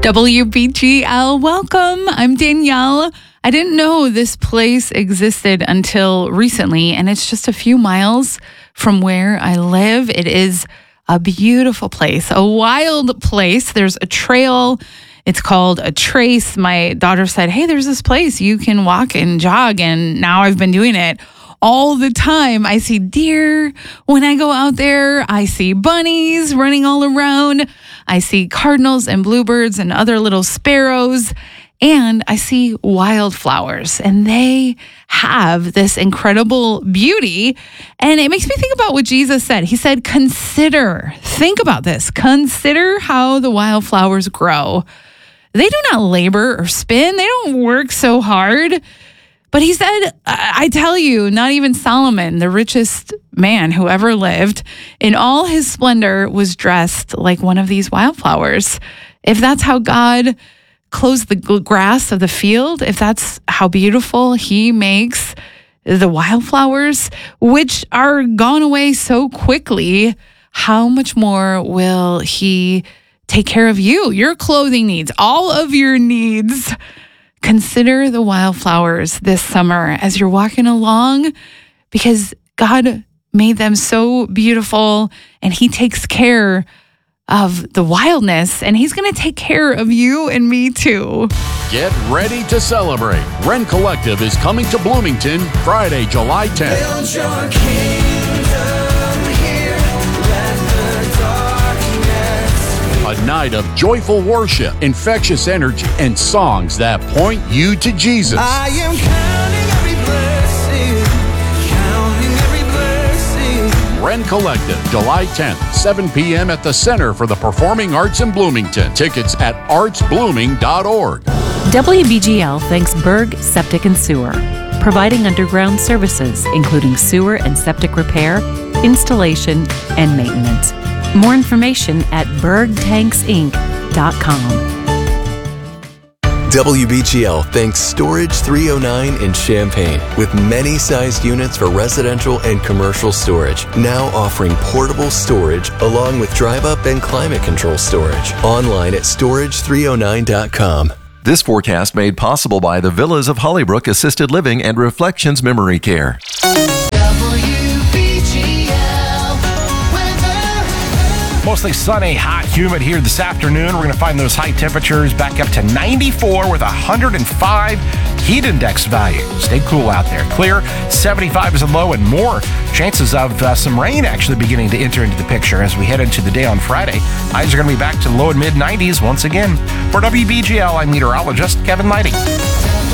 WBGL, welcome. I'm Danielle. I didn't know this place existed until recently, and it's just a few miles from where I live. It is a beautiful place, a wild place. There's a trail. It's called a trace. My daughter said, hey, there's this place you can walk and jog, and now I've been doing it all the time. I see deer when I go out there. I see bunnies running all around. I see cardinals and bluebirds and other little sparrows. And I see wildflowers, and they have this incredible beauty. And it makes me think about what Jesus said. He said, think about this. Consider how the wildflowers grow. They do not labor or spin. They don't work so hard. But he said, I tell you, not even Solomon, the richest man who ever lived, in all his splendor was dressed like one of these wildflowers. If that's how God clothes the grass of the field, if that's how beautiful he makes the wildflowers, which are gone away so quickly, how much more will he take care of you, your clothing needs, all of your needs? Consider the wildflowers this summer as you're walking along, because God made them so beautiful, and he takes care of the wildness, and he's going to take care of you and me too. Get ready to celebrate. Ren Collective is coming to Bloomington Friday, July 10th. Build your kingdom here, let the darkness. A night of joyful worship, infectious energy, and songs that point you to Jesus. I am counting every blessing, counting every blessing. Ren Collective, July 10th, 7 p.m. at the Center for the Performing Arts in Bloomington. Tickets at artsblooming.org. WBGL thanks Berg Septic and Sewer, providing underground services, including sewer and septic repair, installation, and maintenance. More information at bergtanksinc.com. WBGL thanks Storage 309 in Champaign, with many sized units for residential and commercial storage, now offering portable storage along with drive-up and climate control storage. Online at storage309.com. This forecast made possible by the Villas of Hollybrook Assisted Living and Reflections Memory Care. Mostly sunny, hot, humid here this afternoon. We're going to find those high temperatures back up to 94 with 105 heat index value. Stay cool out there. Clear, 75 is a low, and more chances of some rain actually beginning to enter into the picture as we head into the day on Friday. Highs are going to be back to low and mid 90s once again. For WBGL, I'm meteorologist Kevin Lighting.